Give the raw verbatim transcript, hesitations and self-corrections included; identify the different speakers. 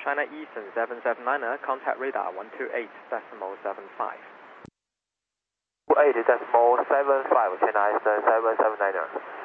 Speaker 1: China Eastern seven seven niner, contact radar one two eight decimal seven five.
Speaker 2: two eight decimal seven five, China Eastern seven seven niner.